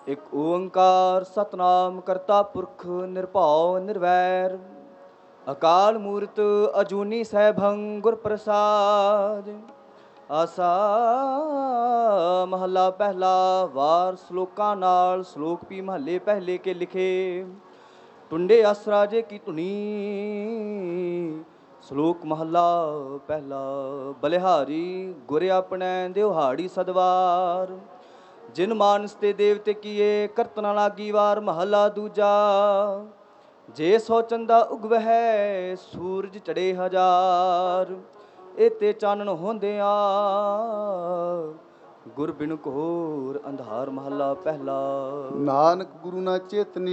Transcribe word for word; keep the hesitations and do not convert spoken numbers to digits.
ਇੱਕ ਓੰਕਾਰ ਸਤਨਾਮ ਕਰਤਾ ਪੁਰਖ ਨਿਰਭਉ ਨਿਰਵੈਰ ਅਕਾਲ ਮੂਰਤ ਅਜੂਨੀ ਸੈਭੰ ਗੁਰ ਪ੍ਰਸਾਦ। ਆਸਾ ਮਹੱਲਾ ਪਹਿਲਾ। ਵਾਰ ਸ਼ਲੋਕਾਂ ਨਾਲ। ਸ਼ਲੋਕ ਵੀ ਮਹੱਲੇ ਪਹਿਲੇ ਕੇ ਲਿਖੇ। ਟੁੰਡੇ ਅਸ ਰਾਜੇ ਕੀ ਧੁਨੀ। ਸ਼ਲੋਕ ਮਹੱਲਾ ਪਹਿਲਾ। ਬਲਿਹਾਰੀ ਗੁਰ ਆਪਣੇ ਦਿਵਹਾੜੀ ਸਦਵਾਰ। ਜਿਨ ਮਾਨਸ ਤੇ ਦੇਵਤੇ ਕੀਏ ਕਰਤ ਨਾ ਲਾਗੀ ਵਾਰ। ਮਹੱਲਾ ਦੂਜਾ। ਜੇ ਸੋ ਚੰਦਾ ਉਗਵਹਿ ਸੂਰਜ ਚੜੇ ਹਜ਼ਾਰ। ਇਤੇ ਚਾਨਣ ਹੁੰਦਿਆਂ ਗੁਰ ਬਿਨ ਘੋਰ ਅੰਧਾਰ। ਮਹੱਲਾ ਪਹਿਲਾ। ਨਾਨਕ ਗੁਰੂ ਨਾ ਚੇਤਨੀ